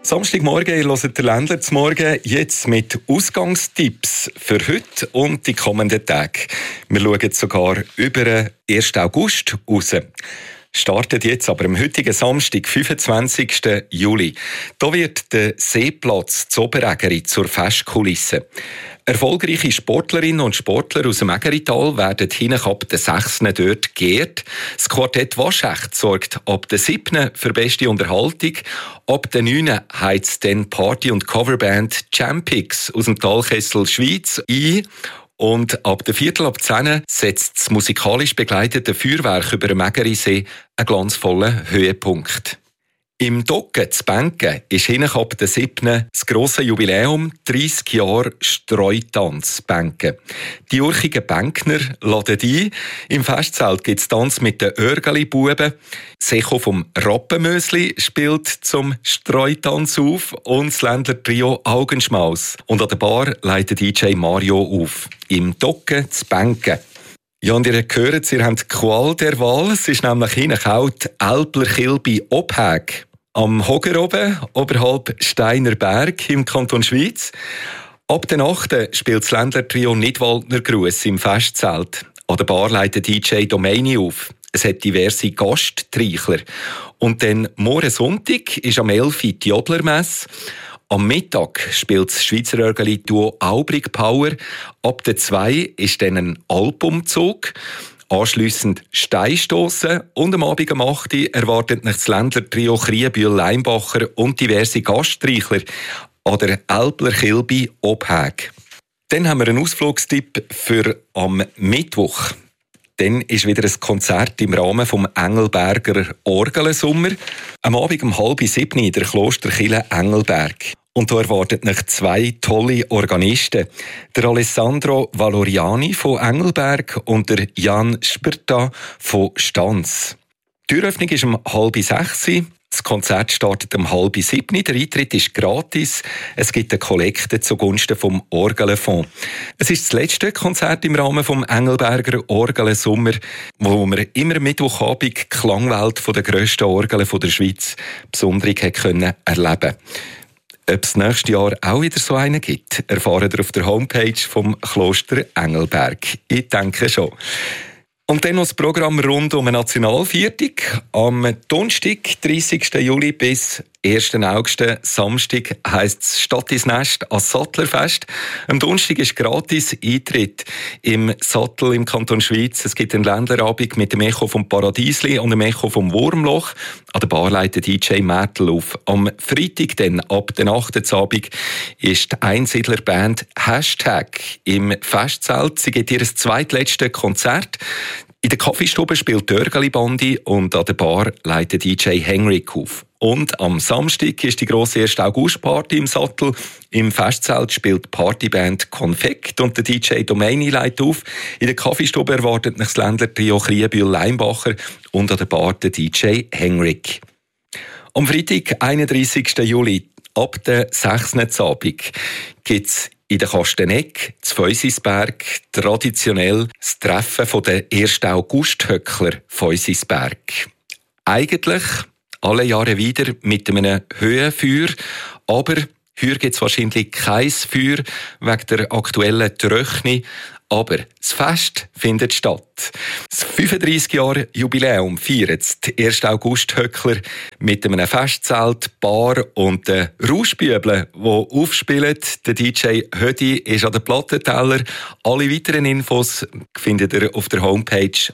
Samstagmorgen, ihr hört den Ländler zum Morgen, jetzt mit Ausgangstipps für heute und die kommenden Tage. Wir schauen sogar über den 1. August raus. Startet jetzt aber am heutigen Samstag, 25. Juli. Da wird der Seeplatz Zoberägeri zur Festkulisse. Erfolgreiche Sportlerinnen und Sportler aus dem Ägerital werden hinten ab der 6. dort geehrt. Das Quartett Waschecht sorgt ab der 7. für beste Unterhaltung. Ab der 9. heizt dann Party- und Coverband Champix aus dem Talkessel Schweiz ein. Und ab der 9:45 setzt das musikalisch begleitete Feuerwerk über dem Mägerisee einen glanzvollen Höhepunkt. Im Docken zu Benken ist hinten ab der 7. das grosse Jubiläum 30 Jahre Streutanz Benken. Die urchigen Bänkner laden ein. Im Festzelt gibt es Tanz mit den Örgeli-Buben. Secho vom Rappenmösli spielt zum Streutanz auf und das Ländler-Trio Augenschmaus. Und an der Bar leitet DJ Mario auf. Im Docken zu Benken. Ja, und ihr hört, ihr habt die Qual der Wahl. Es ist nämlich hinten kalt Älplerkilby Obhäg. Am Hoger oben, oberhalb Steiner Berg im Kanton Schweiz. Ab der 8. spielt das Ländler-Trio Nidwaldner Gruß im Festzelt. An der Bar leitet DJ Domeini auf. Es hat diverse Gasttreichler. Und dann morgen Sonntag ist am 11. die Jodlermesse. Am Mittag spielt das Schweizer Örgeli-Duo Aubrig Power. Ab der 2 ist dann ein Albumzug. Anschliessend Steinstossen und am Abend um 8 Uhr erwartet nach das Ländler-Trio Kriebühl-Leimbacher und diverse Gaststreichler an der Älplerkilby Obhäg. Dann haben wir einen Ausflugstipp für am Mittwoch. Dann ist wieder ein Konzert im Rahmen des Engelberger Orgelensommer. Am Abend um 6:30 in der Klosterkirche Engelberg. Und da erwartet noch zwei tolle Organisten. Der Alessandro Valoriani von Engelberg und der Jan Sperta von Stanz. Die Türöffnung ist um 5:30. Das Konzert startet um 6:30. Der Eintritt ist gratis. Es gibt eine Kollekte zugunsten vom Orgelenfonds. Es ist das letzte Konzert im Rahmen vom Engelberger Orgelensommer, wo wir immer Mittwochabend die Klangwelt der grössten Orgeln der Schweiz besonders erleben konnten. Ob es nächstes Jahr auch wieder so einen gibt, erfahren ihr auf der Homepage vom Kloster Engelberg. Ich denke schon. Und dann noch das Programm rund um eine Nationalviertig. Am Donnerstag, 30. Juli bis 1. August, Samstag, heisst es Stadt ins Nest als Sattlerfest. Am Donnerstag ist gratis Eintritt im Sattel im Kanton Schweiz. Es gibt einen Ländlerabend mit dem Echo vom Paradiesli und dem Echo vom Wurmloch. An der Bar leitet DJ Mertel auf. Am Freitag, dann ab der 8. Abend, ist die Einsiedlerband Hashtag im Festzelt. Sie gibt ihr zweitletztes Konzert. In der Kaffeestube spielt die Örgeli-Bandi und an der Bar leitet DJ Henrik auf. Und am Samstag ist die grosse 1. August-Party im Sattel. Im Festzelt spielt die Partyband Konfekt und der DJ Domeini leitet auf. In der Kaffeestube erwartet das Ländler-Trio Kriebühl-Leimbacher und an der Bar der DJ Henrik. Am Freitag, 31. Juli, ab der 6. Abend, gibt es in der Kasteneck, zu Feusisberg, traditionell das Treffen der 1. August-Höckler Feusisberg. Eigentlich alle Jahre wieder mit einem Höhenfeuer, aber heuer gibt es wahrscheinlich kein Feuer wegen der aktuellen Trockenheit. Aber das Fest findet statt. Das 35-Jahre-Jubiläum feiert die 1. August-Höckler mit einem Festzelt, Bar und den Rauschbübeln, die aufspielen. Der DJ Hödi ist an den Plattenteller. Alle weiteren Infos findet ihr auf der Homepage